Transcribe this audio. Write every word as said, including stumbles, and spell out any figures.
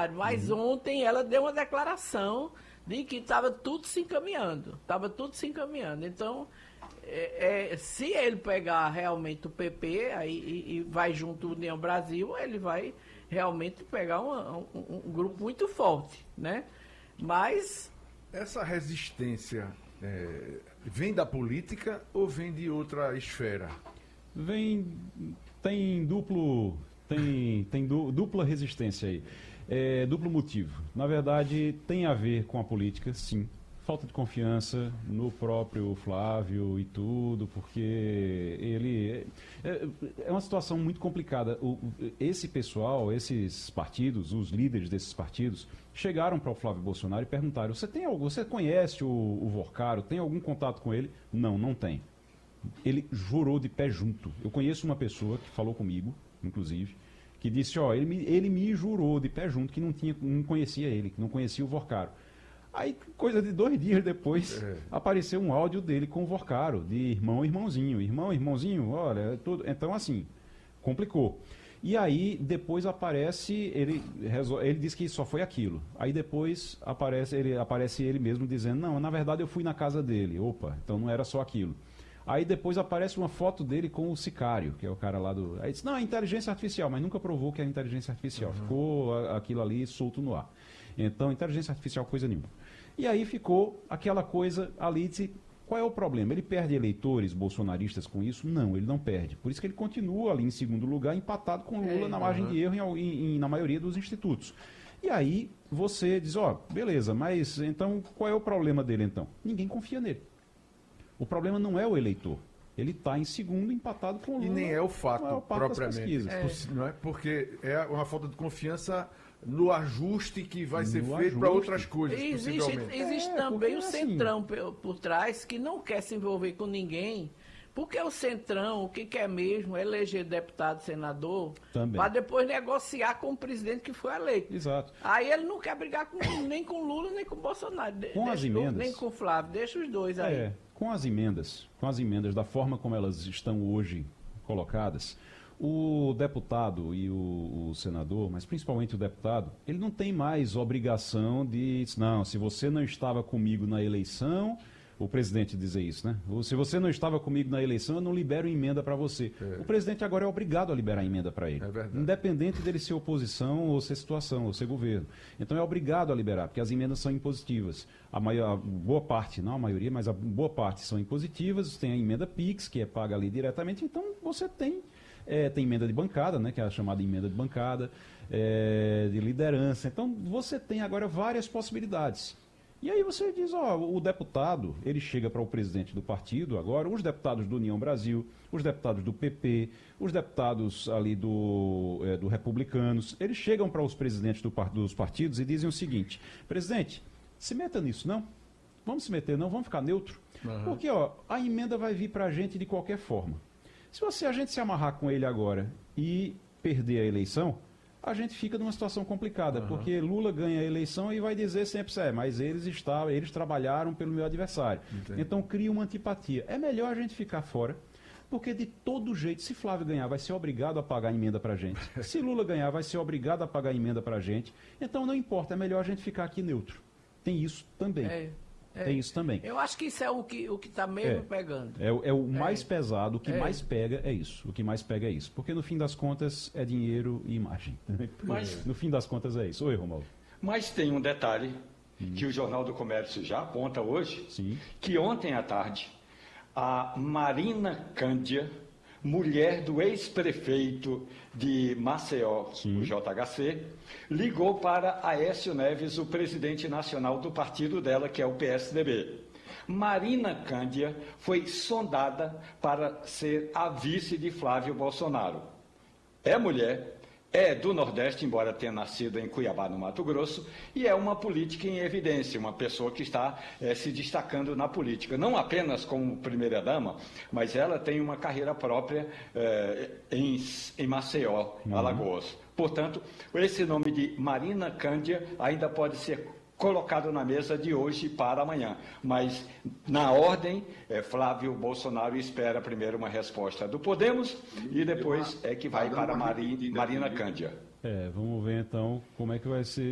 Bolsonaro. Mas uhum. ontem ela deu uma declaração de que estava tudo se encaminhando. Estava tudo se encaminhando. Então, é, é, se ele pegar realmente o P P aí, e, e vai junto à União Brasil, ele vai realmente pegar uma, um, um grupo muito forte, né? Mas... Essa resistência é, vem da política ou vem de outra esfera? Vem... Tem duplo... Tem, tem du, dupla resistência aí. É, duplo motivo. Na verdade, tem a ver com a política, sim. Falta de confiança no próprio Flávio e tudo, porque ele... É, é uma situação muito complicada. O, esse pessoal, esses partidos, os líderes desses partidos, chegaram para o Flávio Bolsonaro e perguntaram: você tem algo, você conhece o, o Vorcaro, tem algum contato com ele? Não, não tem. Ele jurou de pé junto. Eu conheço uma pessoa que falou comigo, inclusive, que disse, ó, ele me, ele me jurou de pé junto que não, tinha, não conhecia ele, que não conhecia o Vorcaro. Aí, coisa de dois dias depois, é. apareceu um áudio dele com o Vorcaro, de irmão, irmãozinho. Irmão, irmãozinho, olha, tudo. Então, assim, complicou. E aí, depois aparece, ele, ele diz que só foi aquilo. Aí depois aparece ele, aparece ele mesmo dizendo, não, na verdade eu fui na casa dele. Opa, então não era só aquilo. Aí depois aparece uma foto dele com o Sicário, que é o cara lá do... Aí diz, não, é inteligência artificial, mas nunca provou que é inteligência artificial. Uhum. Ficou aquilo ali solto no ar. Então, inteligência artificial, coisa nenhuma. E aí ficou aquela coisa ali, disse, qual é o problema? Ele perde eleitores bolsonaristas com isso? Não, ele não perde. Por isso que ele continua ali em segundo lugar, empatado com Lula é, na margem uhum. de erro em, em, na maioria dos institutos. E aí você diz, ó, beleza, mas então qual é o problema dele então? Ninguém confia nele. O problema não é o eleitor. Ele está em segundo, empatado com o Lula. E nem é o fato, é o propriamente. É. Não é? Porque é uma falta de confiança no ajuste que vai no ser feito para outras coisas, existe, possivelmente. Existe é, também o Centrão assim, por, por trás, que não quer se envolver com ninguém, porque o Centrão, o que quer mesmo é eleger deputado, senador, para depois negociar com o presidente que foi eleito. Exato. Aí ele não quer brigar com, nem com o Lula, nem com o Bolsonaro. Com as emendas. Nem com o Flávio, deixa os dois aí. É. Com as emendas, com as emendas, da forma como elas estão hoje colocadas, o deputado e o, o senador, mas principalmente o deputado, ele não tem mais obrigação de, não, se você não estava comigo na eleição, o presidente dizer isso, né? Ou, se você não estava comigo na eleição, eu não libero emenda para você. É. O presidente agora é obrigado a liberar emenda para ele. É verdade. Independente dele ser oposição ou ser situação, ou ser governo. Então é obrigado a liberar, porque as emendas são impositivas. A, maior, a boa parte, não a maioria, mas a boa parte são impositivas. Tem a emenda PIX, que é paga ali diretamente. Então você tem, é, tem emenda de bancada, né? Que é a chamada emenda de bancada, é, de liderança. Então você tem agora várias possibilidades. E aí você diz, ó, o deputado, ele chega para o presidente do partido agora, os deputados do União Brasil, os deputados do P P, os deputados ali do, é, do Republicanos, eles chegam para os presidentes do, dos partidos e dizem o seguinte, presidente, se meta nisso, não? Vamos se meter, não? Vamos ficar neutro? Uhum. Porque, ó, a emenda vai vir para a gente de qualquer forma. Se você, a gente se amarrar com ele agora e perder a eleição, a gente fica numa situação complicada, uhum. porque Lula ganha a eleição e vai dizer sempre, é, mas eles, estavam, eles trabalharam pelo meu adversário. Entendi. Então cria uma antipatia. É melhor a gente ficar fora, porque de todo jeito, se Flávio ganhar, vai ser obrigado a pagar a emenda pra gente. Se Lula ganhar, vai ser obrigado a pagar a emenda pra gente. Então não importa, é melhor a gente ficar aqui neutro. Tem isso também. É. É, tem isso também. Eu acho que isso é o que o que está mesmo é, pegando. É, é o mais é. pesado, o que é. mais pega é isso. O que mais pega é isso. Porque no fim das contas é dinheiro e imagem. Mas, no fim das contas é isso. Oi, Romualdo. Mas tem um detalhe hum. que o Jornal do Comércio já aponta hoje, Sim. que ontem à tarde a Marina Cândia, mulher do ex-prefeito de Maceió, Sim. o J H C, ligou para Aécio Neves, o presidente nacional do partido dela, que é o P S D B. Marina Cândia foi sondada para ser a vice de Flávio Bolsonaro. É mulher, é do Nordeste, embora tenha nascido em Cuiabá, no Mato Grosso, e é uma política em evidência, uma pessoa que está é, se destacando na política, não apenas como primeira-dama, mas ela tem uma carreira própria é, em, em Maceió, uhum. Alagoas. Portanto, esse nome de Marina Cândia ainda pode ser colocado na mesa de hoje para amanhã, mas na ordem, é, Flávio Bolsonaro espera primeiro uma resposta do Podemos e depois é que vai para Mari, Marina Cândia. É, vamos ver então como é que vai ser